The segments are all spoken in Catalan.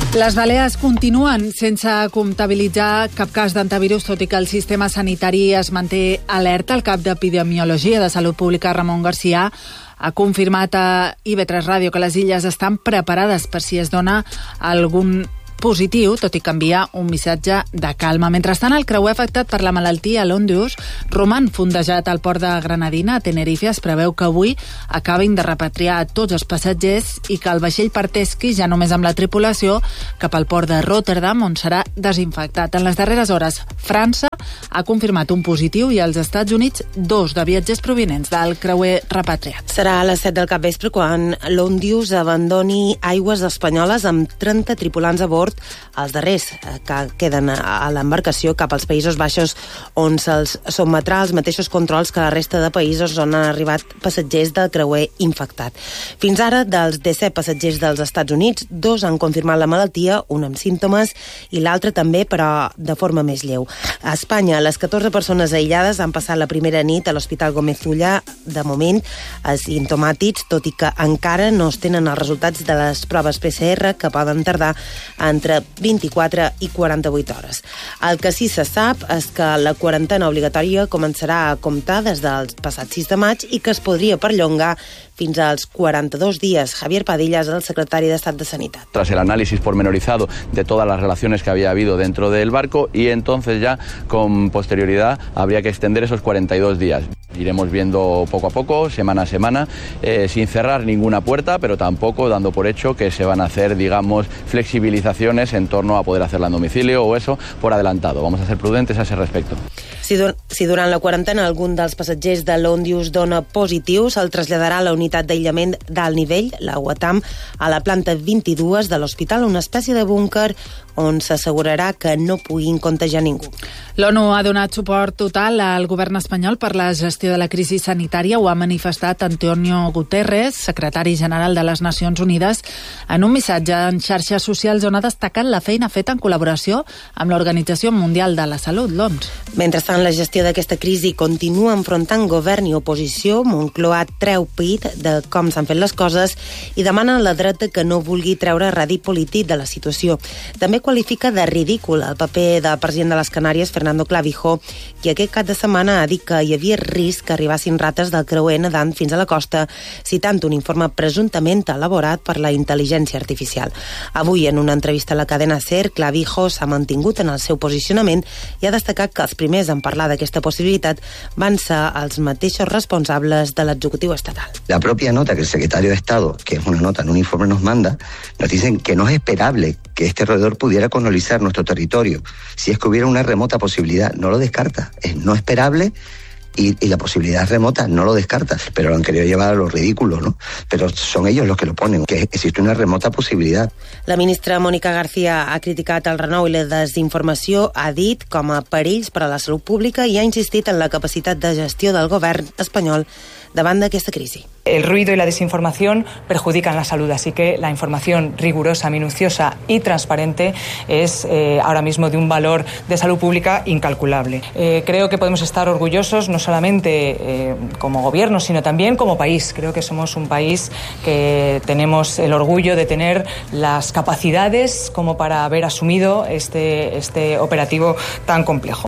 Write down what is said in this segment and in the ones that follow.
Les Balears continuen sense comptabilitzar cap cas d'antivirus, tot i que el sistema sanitari es manté alerta. El cap d'Epidemiologia de Salut Pública, Ramon Garcia, ha confirmat a IB3 Ràdio que les illes estan preparades per si es dona algun positiu, tot i que envia un missatge de calma. Mentrestant, el creuer afectat per la malaltia, l'Ondius, roman fondejat al port de Granadina, a Tenerife. Es preveu que avui acabin de repatriar a tots els passatgers i que el vaixell partesqui ja només amb la tripulació cap al port de Rotterdam, on serà desinfectat. En les darreres hores, França ha confirmat un positiu i als Estats Units 2 de viatgers provinents del creuer repatriat. Serà a les 7 del capvespre quan l'Ondius abandoni aigües espanyoles amb 30 tripulants a bord, els darrers que queden a l'embarcació cap als Països Baixos, on se'ls sotmetrà als mateixos controls que la resta de països on han arribat passatgers del creuer infectat. Fins ara, dels 17 passatgers dels Estats Units, 2 han confirmat la malaltia, un amb símptomes i l'altre també, però de forma més lleu. A Espanya, les 14 persones aïllades han passat la primera nit a l'Hospital Gómez Ulla, de moment asimptomàtics, tot i que encara no es tenen els resultats de les proves PCR, que poden tardar entre 24 i 48 hores. El que sí se sap és que la quarantena obligatòria començarà a comptar des del passat 6 de maig i que es podria perllongar fins als 42 días. Javier Padilla es el secretario de Estado de Sanidad. Tras el análisis pormenorizado de todas las relaciones que había habido dentro del barco, y entonces ya con posterioridad habría que extender esos 42 días. Iremos viendo poco a poco, semana a semana, sin cerrar ninguna puerta, pero tampoco dando por hecho que se van a hacer, digamos, flexibilizaciones en torno a poder hacerla en domicilio o eso por adelantado. Vamos a ser prudentes a ese respecto. Si durant la quarantena algun dels passatgers de l'Ondius dona positiu, se'l traslladarà a la unitat d'aïllament d'alt nivell, la UATAM, a la planta 22 de l'hospital, una espècie de búnquer on s'assegurarà que no puguin contagiar ningú. L'ONU ha donat suport total al govern espanyol per la gestió de la crisi sanitària. Ho ha manifestat Antonio Guterres, secretari general de les Nacions Unides, en un missatge en xarxes socials on ha destacat la feina feta en col·laboració amb l'Organització Mundial de la Salut, l'OMS. Mentrestant, la gestió d'aquesta crisi continua enfrontant govern i oposició. Moncloa treu pit de com s'han fet les coses i demana a la dreta que no vulgui treure rèdit polític de la situació. També qualifica de ridícul el paper del president de les Canàries, Fernando Clavijo, i aquest cap de setmana ha dit que hi havia risc que arribassin rates del creuer nedant fins a la costa, citant un informe presumptament elaborat per la intel·ligència artificial. Avui, en una entrevista a la cadena SER, Clavijo s'ha mantingut en el seu posicionament i ha destacat que els primers en parlar d'aquesta possibilitat van ser els mateixos responsables de l'executiu estatal. La propia nota que el secretario de Estado, que es una nota en un informe, nos manda, nos dicen que no es esperable que este roedor pudiera colonizar nuestro territorio si es que hubiera una remota posibilidad. No lo descarta, es no esperable y la posibilidad remota no lo descarta, pero lo han querido llevar a lo ridículo, ¿no? Pero son ellos los que lo ponen, que existe una remota possibilitat. La ministra Mónica García ha criticat el renou i la desinformació, ha dit com a perills per a la salut pública i ha insistit en la capacitat de gestió del govern espanyol davant d'aquesta crisi. El ruido y la desinformación perjudican la salud, así que la información rigurosa, minuciosa y transparente es ahora mismo de un valor de salud pública incalculable. Creo que podemos estar orgullosos no solamente como gobierno, sino también como país. Creo que somos un país que tenemos el orgullo de tener las capacidades como para haber asumido este operativo tan complejo.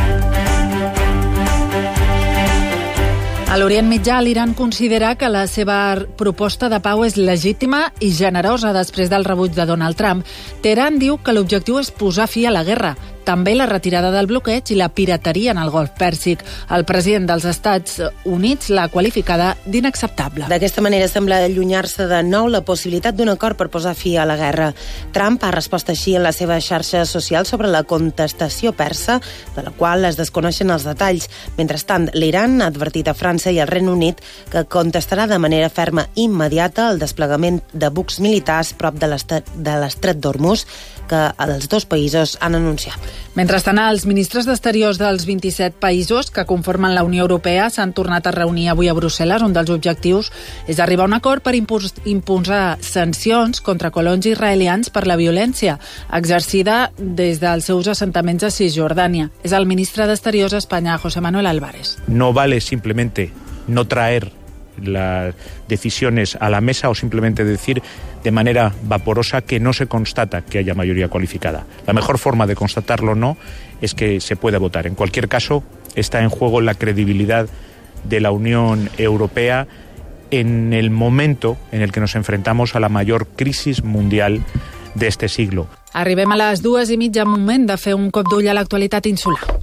A l'Orient Mitjà, l'Iran considera que la seva proposta de pau és legítima i generosa després del rebuig de Donald Trump. Teheran diu que l'objectiu és posar fi a la guerra, també la retirada del bloqueig i la pirateria en el Golf Pèrsic. El president dels Estats Units l'ha qualificada d'inacceptable. D'aquesta manera sembla allunyar-se de nou la possibilitat d'un acord per posar fi a la guerra. Trump ha respost així en la seva xarxa social sobre la contestació persa, de la qual es desconeixen els detalls. Mentrestant, l'Iran ha advertit a França i al Regne Unit que contestarà de manera ferma i immediata el desplegament de bucs militars prop de l'estret d'Hormuz, que els dos països han anunciat. Mentrestant, els ministres d'Exteriors dels 27 països que conformen la Unió Europea s'han tornat a reunir avui a Brussel·les. Un dels objectius és arribar a un acord per imposar sancions contra colons israelians per la violència exercida des dels seus assentaments a Cisjordània. És el ministre d'Exteriors a Espanya, José Manuel Álvarez. No vale simplemente no traer las decisiones a la mesa o simplemente decir de manera vaporosa que no se constata que haya mayoría cualificada. La mejor forma de constatarlo o no es que se pueda votar. En cualquier caso, está en juego la credibilidad de la Unión Europea en el momento en el que nos enfrentamos a la mayor crisis mundial de este siglo. Arribem a les 2:30, moment de fer un cop d'ull a l'actualitat insular.